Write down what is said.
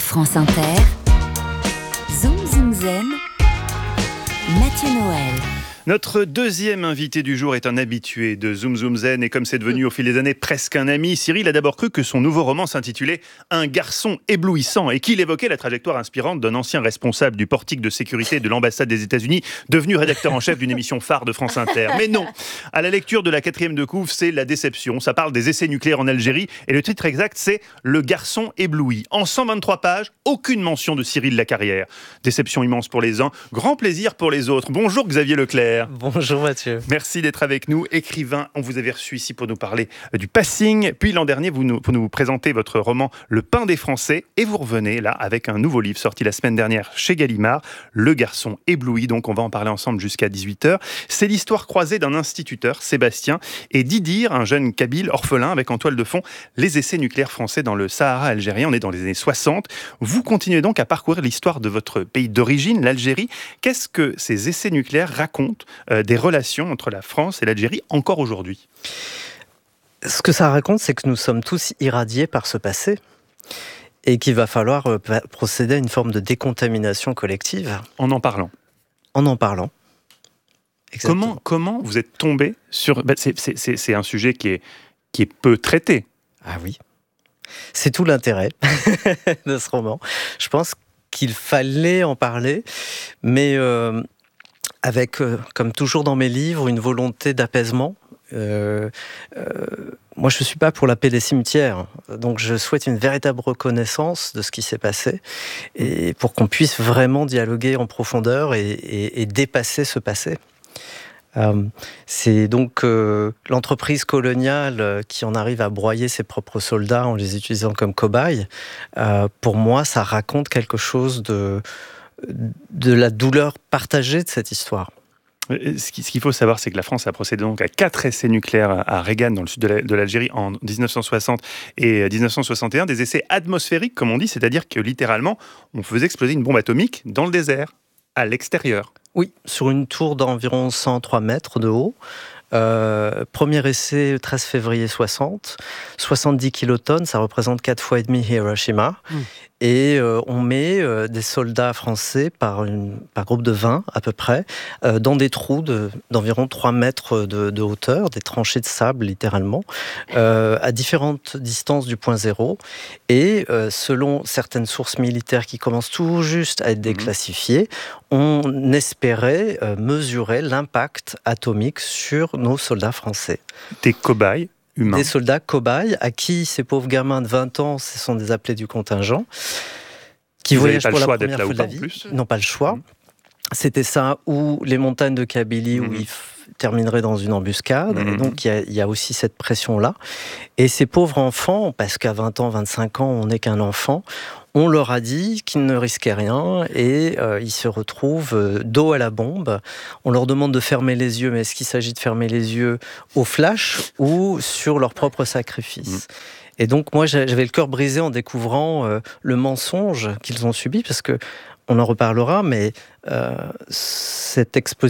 France Inter, Zoom Zoom Zen, Mathieu Noël. Notre deuxième invité du jour est un habitué de Zoom Zoom Zen et comme c'est devenu au fil des années presque un ami, Cyril a d'abord cru que son nouveau roman s'intitulait « Un garçon éblouissant » et qu'il évoquait la trajectoire inspirante d'un ancien responsable du portique de sécurité de l'ambassade des États-Unis, devenu rédacteur en chef d'une émission phare de France Inter. Mais non, à la lecture de la 4e de couve, c'est la déception. Ça parle des essais nucléaires en Algérie et le titre exact c'est « Le garçon ébloui ». En 123 pages, aucune mention de Cyril Lacarrière. Déception immense pour les uns, grand plaisir pour les autres. Bonjour Xavier Leclerc. Bonjour Mathieu. Merci d'être avec nous. Écrivain, on vous avait reçu ici pour nous parler du passing. Puis l'an dernier, pour nous présenter votre roman Le pain des Français. Et vous revenez là avec un nouveau livre sorti la semaine dernière chez Gallimard, Le garçon ébloui. Donc on va en parler ensemble jusqu'à 18h. C'est l'histoire croisée d'un instituteur, Sébastien, et d'Idir, un jeune kabyle orphelin avec en toile de fond les essais nucléaires français dans le Sahara algérien. On est dans les années 60. Vous continuez donc à parcourir l'histoire de votre pays d'origine, l'Algérie. Qu'est-ce que ces essais nucléaires racontent des relations entre la France et l'Algérie encore aujourd'hui? Ce que ça raconte, c'est que nous sommes tous irradiés par ce passé et qu'il va falloir procéder à une forme de décontamination collective. En en parlant. En en parlant. Comment vous êtes tombé sur... c'est un sujet qui est peu traité. Ah oui. C'est tout l'intérêt de ce roman. Je pense qu'il fallait en parler, mais... avec, comme toujours dans mes livres, une volonté d'apaisement. Moi, je ne suis pas pour la paix des cimetières, donc je souhaite une véritable reconnaissance de ce qui s'est passé, et pour qu'on puisse vraiment dialoguer en profondeur et dépasser ce passé. C'est donc l'entreprise coloniale qui en arrive à broyer ses propres soldats en les utilisant comme cobayes. Pour moi, ça raconte quelque chose de la douleur partagée de cette histoire. Ce qu'il faut savoir, c'est que la France a procédé donc à 4 essais nucléaires à Regan, dans le sud de l'Algérie, en 1960 et 1961. Des essais atmosphériques, comme on dit, c'est-à-dire que littéralement, on faisait exploser une bombe atomique dans le désert, à l'extérieur. Oui, sur une tour d'environ 103 mètres de haut. Premier essai, 13 février 60, 70 kilotonnes, ça représente 4 fois et demi Hiroshima. Et on met des soldats français par groupe de 20 à peu près, dans des trous d'environ 3 mètres de hauteur, des tranchées de sable littéralement, à différentes distances du point zéro. Et selon certaines sources militaires qui commencent tout juste à être déclassifiées, on espérait mesurer l'impact atomique sur nos soldats français. Des cobayes humains. Des soldats cobayes à qui ces pauvres gamins de 20 ans, ce sont des appelés du contingent, qui voyagent pour la première fois de la vie. Ils n'ont pas le choix. C'était ça, ou les montagnes de Kabylie, où ils termineraient dans une embuscade. Et donc, il y a aussi cette pression-là. Et ces pauvres enfants, parce qu'à 20 ans, 25 ans, on n'est qu'un enfant, on leur a dit qu'ils ne risquaient rien et ils se retrouvent dos à la bombe. On leur demande de fermer les yeux, mais est-ce qu'il s'agit de fermer les yeux au flash ou sur leur propre sacrifice ? Et donc, moi, j'avais le cœur brisé en découvrant le mensonge qu'ils ont subi, parce que on en reparlera, mais cette exposition